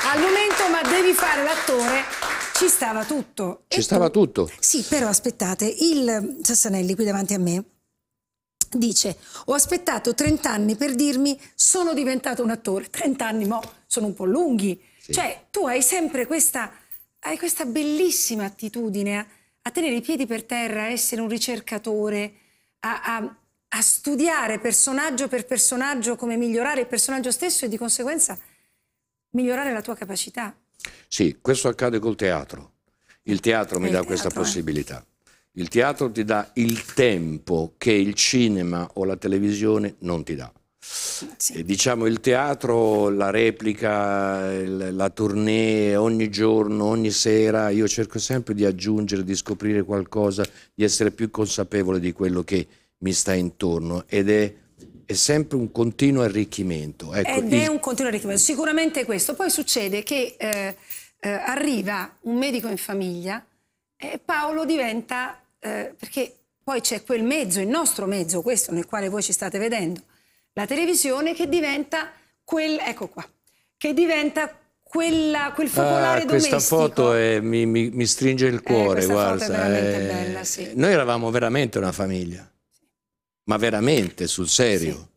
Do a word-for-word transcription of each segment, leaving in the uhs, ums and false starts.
al momento, ma devi fare l'attore, ci stava tutto. Ci E stava tu... tutto. Sì, però aspettate, il Sassanelli qui davanti a me dice: ho aspettato trent'anni per dirmi sono diventato un attore. trent'anni, mo, sono un po' lunghi. Sì. Cioè, tu hai sempre questa, hai questa bellissima attitudine a, a tenere i piedi per terra, a essere un ricercatore, a, a, a studiare personaggio per personaggio come migliorare il personaggio stesso e di conseguenza migliorare la tua capacità. Sì, questo accade col teatro. Il teatro mi dà teatro, questa eh. possibilità. Il teatro ti dà il tempo che il cinema o la televisione non ti dà. Sì. E diciamo il teatro, la replica, il, la tournée, ogni giorno, ogni sera, io cerco sempre di aggiungere, di scoprire qualcosa, di essere più consapevole di quello che mi sta intorno ed è, è sempre un continuo arricchimento. Ecco, ed è il... un continuo arricchimento, sicuramente questo. Poi succede che eh, eh, arriva un medico in famiglia e Paolo diventa, eh, perché poi c'è quel mezzo, il nostro mezzo, questo nel quale voi ci state vedendo, la televisione, che diventa quel, ecco qua, che diventa quella, quel focolare ah, questa domestico. foto è, mi, mi, mi stringe il cuore, eh, questa guarda. Foto è veramente eh, bella, sì. Noi eravamo veramente una famiglia, ma veramente, sul serio. Sì.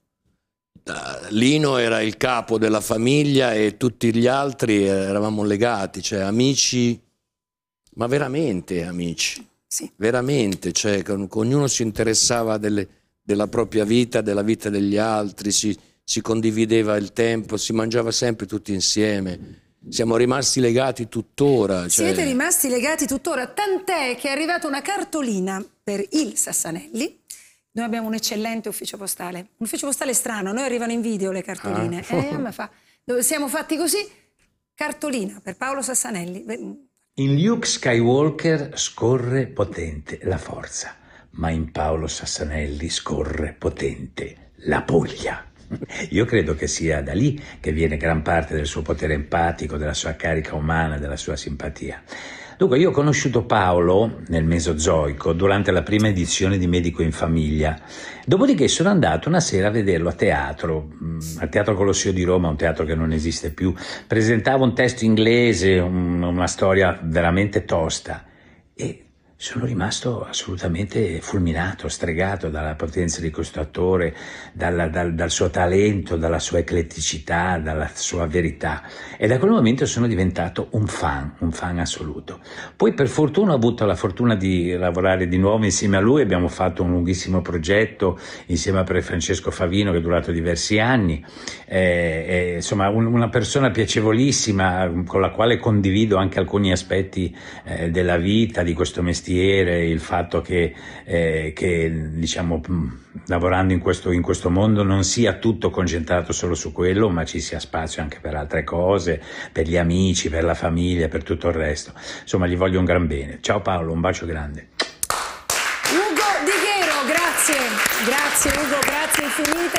Lino era il capo della famiglia e tutti gli altri eravamo legati, cioè amici, ma veramente amici, sì. veramente, cioè con, ognuno si interessava delle, della propria vita, della vita degli altri, si, si condivideva il tempo, si mangiava sempre tutti insieme, siamo rimasti legati tuttora. Cioè... Siete rimasti legati tuttora, tant'è che è arrivata una cartolina per il Sassanelli. Noi abbiamo un eccellente ufficio postale, un ufficio postale strano, a noi arrivano in video le cartoline, ah. eh, ma fa, dove siamo fatti così, cartolina per Paolo Sassanelli. In Luke Skywalker scorre potente la forza, ma in Paolo Sassanelli scorre potente la Puglia. Io credo che sia da lì che viene gran parte del suo potere empatico, della sua carica umana, della sua simpatia. Dunque, io ho conosciuto Paolo nel Mesozoico durante la prima edizione di Medico in Famiglia, dopodiché sono andato una sera a vederlo a teatro, al Teatro Colosseo di Roma, un teatro che non esiste più. Presentava un testo inglese, un, una storia veramente tosta e sono rimasto assolutamente fulminato, stregato dalla potenza di questo attore, dal, dal, dal suo talento, dalla sua ecletticità, dalla sua verità. E da quel momento sono diventato un fan, un fan assoluto. Poi per fortuna ho avuto la fortuna di lavorare di nuovo insieme a lui, abbiamo fatto un lunghissimo progetto insieme a Pre Francesco Favino che è durato diversi anni. Eh, eh, insomma un, una persona piacevolissima con la quale condivido anche alcuni aspetti eh, della vita, di questo mestiere, il fatto che, eh, che diciamo lavorando in questo, in questo mondo non sia tutto concentrato solo su quello, ma ci sia spazio anche per altre cose, per gli amici, per la famiglia, per tutto il resto. Insomma, gli voglio un gran bene. Ciao Paolo, un bacio grande. Ugo Di Ghero, grazie, grazie Ugo, grazie infinite.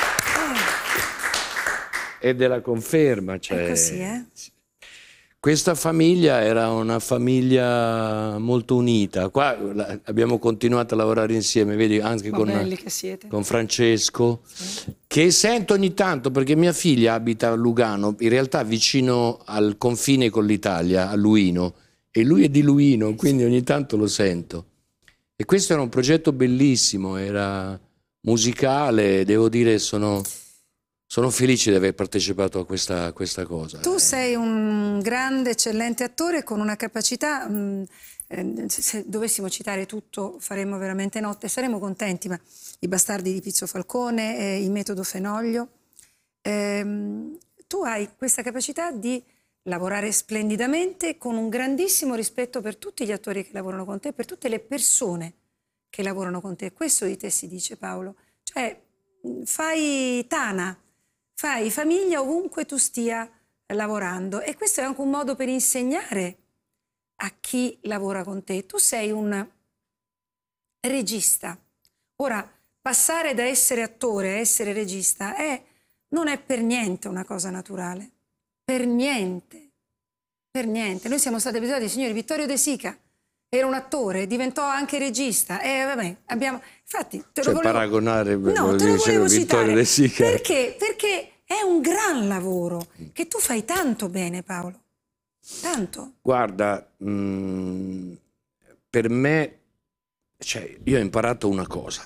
Oh. E della conferma, cioè... È così, eh? Questa famiglia era una famiglia molto unita. Qua abbiamo continuato a lavorare insieme, vedi, anche con, che con Francesco, sì. Che sento ogni tanto perché mia figlia abita a Lugano, in realtà vicino al confine con l'Italia, a Luino, e lui è di Luino, quindi ogni tanto lo sento. E questo era un progetto bellissimo, era musicale, devo dire sono... Sono felice di aver partecipato a questa, a questa cosa. Tu sei un grande, eccellente attore con una capacità, mh, eh, se dovessimo citare tutto faremmo veramente notte, saremmo contenti, ma I bastardi di Pizzo Falcone, eh, Il metodo Fenoglio, ehm, tu hai questa capacità di lavorare splendidamente con un grandissimo rispetto per tutti gli attori che lavorano con te, per tutte le persone che lavorano con te. Questo di te si dice, Paolo. Cioè, fai tana. Fai famiglia ovunque tu stia lavorando e questo è anche un modo per insegnare a chi lavora con te. Tu sei un regista. Ora, passare da essere attore a essere regista è, non è per niente una cosa naturale. Per niente. Per niente. Noi siamo stati abituati, signori, Vittorio De Sica era un attore, diventò anche regista. E vabbè, abbiamo... Infatti, te lo cioè, volevo... paragonare... No, te lo volevo citare. De Sica. Perché? Perché È un gran lavoro che tu fai tanto bene, Paolo. Tanto. Guarda, mh, per me, cioè, io ho imparato una cosa,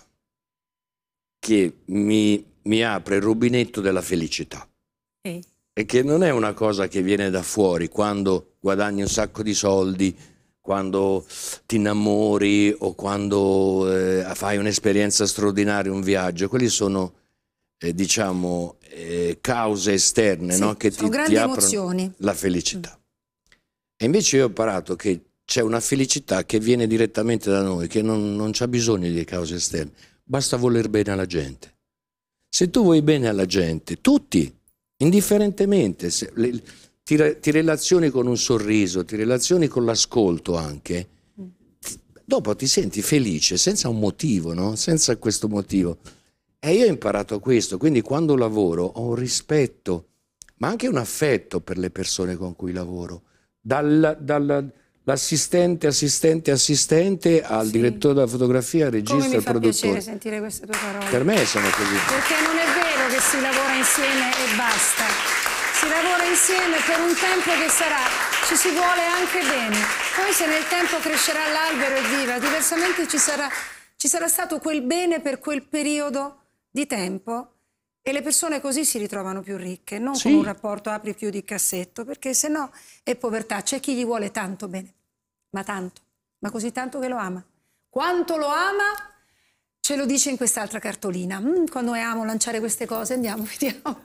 che mi, mi apre il rubinetto della felicità. Sì. E che non è una cosa che viene da fuori, quando guadagni un sacco di soldi, quando ti innamori o quando eh, fai un'esperienza straordinaria, un viaggio. Quelli sono, eh, diciamo, eh, cause esterne, Sì, no? Che sono ti, grandi ti aprono emozioni. la felicità. E invece io ho imparato che c'è una felicità che viene direttamente da noi, che non, non c'ha bisogno di cause esterne, basta voler bene alla gente. Se tu vuoi bene alla gente, tutti, indifferentemente, se, le, ti, ti relazioni con un sorriso, ti relazioni con l'ascolto anche, ti, dopo ti senti felice senza un motivo, no? Senza questo motivo. E io ho imparato questo, quindi quando lavoro ho un rispetto, ma anche un affetto per le persone con cui lavoro. Dal, dal, l'assistente, assistente, assistente al Sì. direttore della fotografia, al regista, Come mi al fa produttore. piacere sentire queste tue parole. Per me sono così. Perché non è vero che si lavora insieme e basta. Si lavora insieme per un tempo che sarà, ci si vuole anche bene. Poi se nel tempo crescerà l'albero e viva, diversamente ci sarà, ci sarà stato quel bene per quel periodo di tempo. E le persone così si ritrovano più ricche, non Sì. con un rapporto apri più di cassetto, perché se no è povertà. C'è chi gli vuole tanto bene, ma tanto, ma così tanto che lo ama. Quanto lo ama, ce lo dice in quest'altra cartolina. Mm, quando amo lanciare queste cose, andiamo, vediamo.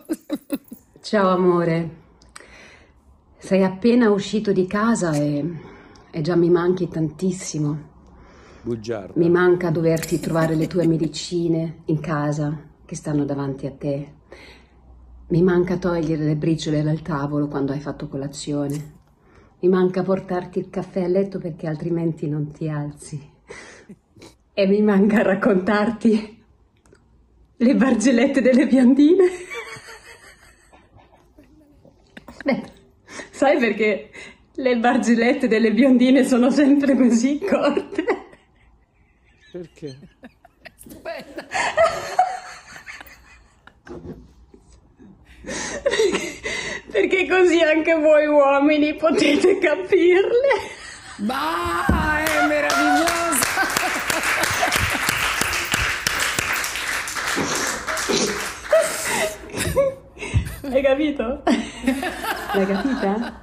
Ciao amore, sei appena uscito di casa e, e già mi manchi tantissimo. Bugiarda. Mi manca doverti trovare le tue medicine in casa, che stanno davanti a te. Mi manca togliere le briciole dal tavolo quando hai fatto colazione. Mi manca portarti il caffè a letto perché altrimenti non ti alzi. E mi manca raccontarti le barzellette delle biondine. Beh, sai perché le barzellette delle biondine sono sempre così corte? Perché? Stupenda. Perché così anche voi uomini potete capirle. Bah, è meravigliosa. Hai capito? L'hai capita?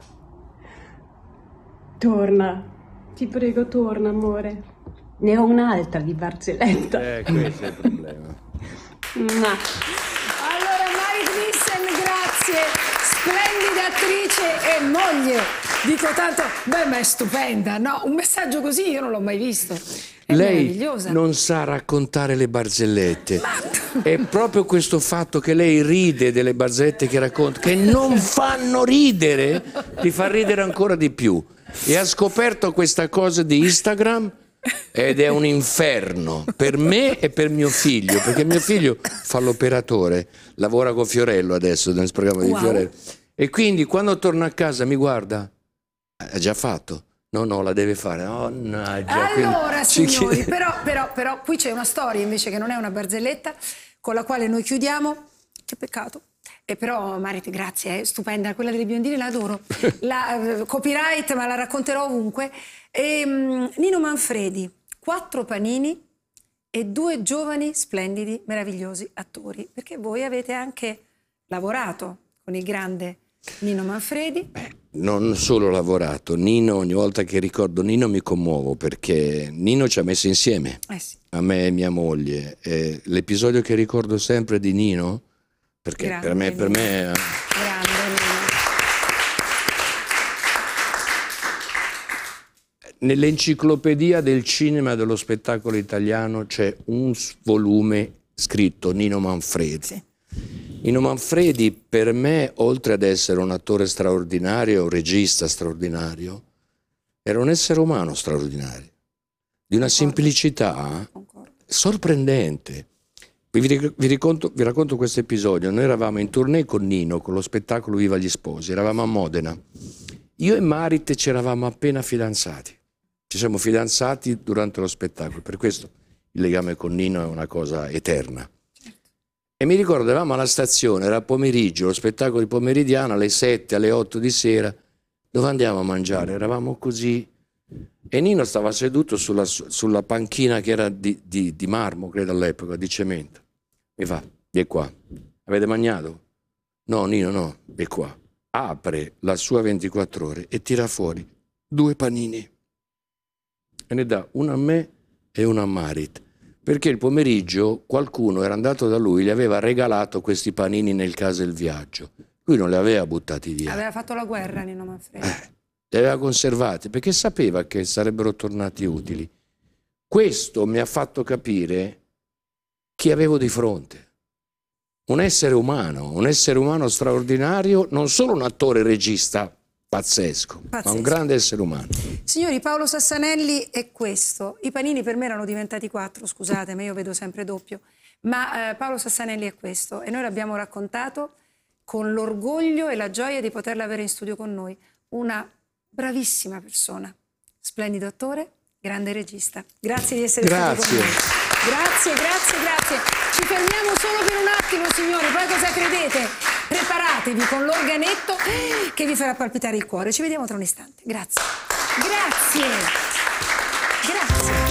Torna, ti prego torna amore. Ne ho un'altra di barzelletta. Eh, questo è il problema. Ma... Allora, Marit Nissen, grazie, splendida attrice e moglie. Dico tanto, beh, ma è stupenda, no? Un messaggio così io non l'ho mai visto. È Lei meravigliosa. non sa raccontare le barzellette. È proprio questo fatto che lei ride delle barzellette che racconta, che non fanno ridere, ti fa ridere ancora di più. E ha scoperto questa cosa di Instagram ed è un inferno per me e per mio figlio, perché mio figlio fa l'operatore, lavora con Fiorello adesso nel programma di Wow. Fiorello, e quindi quando torna a casa mi guarda, ha già fatto? No, no, la deve fare. Oh, no, già, Allora, ci signori, chiede- però, però, però qui c'è una storia invece che non è una barzelletta con la quale noi chiudiamo. Che peccato. E però, Marit, grazie, è stupenda. Quella delle biondine la adoro. La eh, copyright, ma la racconterò ovunque. E, mm, Nino Manfredi, quattro panini e due giovani, splendidi, meravigliosi attori. Perché voi avete anche lavorato con il grande Nino Manfredi. Non solo lavorato, Nino, ogni volta che ricordo Nino mi commuovo, perché Nino ci ha messo insieme, Eh sì. a me e mia moglie. E l'episodio che ricordo sempre di Nino, perché Grande per me, per Nino. me Grande Nino. nell'enciclopedia del cinema e dello spettacolo italiano c'è un s- volume scritto Nino Manfredi. Sì. Nino Manfredi per me, oltre ad essere un attore straordinario, un regista straordinario, era un essere umano straordinario, di una Concordo. semplicità Concordo. sorprendente. Vi, ric- vi racconto, vi racconto questo episodio. Noi eravamo in tournée con Nino, con lo spettacolo Viva gli sposi, eravamo a Modena. Io e Marit ci eravamo appena fidanzati. Ci siamo fidanzati durante lo spettacolo, per questo il legame con Nino è una cosa eterna. E mi ricordo, eravamo alla stazione, era pomeriggio, lo spettacolo di pomeridiano, alle sette, alle otto di sera. Dove andiamo a mangiare? Eravamo così. E Nino stava seduto sulla, sulla panchina che era di, di, di marmo, credo all'epoca, di cemento. Mi fa, vieni qua. Avete mangiato? No, Nino, no, vieni qua. Apre la sua ventiquattro ore e tira fuori due panini. E ne dà uno a me e uno a Marit. Perché il pomeriggio qualcuno era andato da lui, gli aveva regalato questi panini nel caso del viaggio. Lui non li aveva buttati via. Aveva fatto la guerra Nino Manfredi. Eh, li aveva conservati perché sapeva che sarebbero tornati utili. Questo mi ha fatto capire chi avevo di fronte. Un essere umano, un essere umano straordinario, non solo un attore regista pazzesco, pazzesco, ma un grande essere umano. Signori, Paolo Sassanelli è questo. I panini per me erano diventati quattro, scusate, ma io vedo sempre doppio. Ma eh, Paolo Sassanelli è questo e noi l'abbiamo raccontato con l'orgoglio e la gioia di poterla avere in studio con noi. Una bravissima persona, splendido attore, grande regista. Grazie di essere Grazie. stati con noi. Grazie, grazie, grazie. Ci fermiamo solo per un attimo, signori, poi cosa credete? Preparatevi con l'organetto che vi farà palpitare il cuore. Ci vediamo tra un istante. Grazie. Grazie. Grazie.